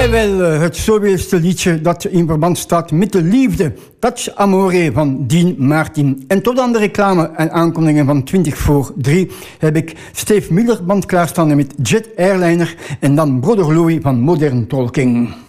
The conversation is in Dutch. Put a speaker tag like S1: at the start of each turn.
S1: Het zoveelste liedje dat in verband staat met de liefde. Touch Amore van Dean Martin. En tot aan de reclame en aankondigingen van 20 voor 3 heb ik Steve Miller band klaarstaan met Jet Airliner en dan Brother Louie van Modern Talking.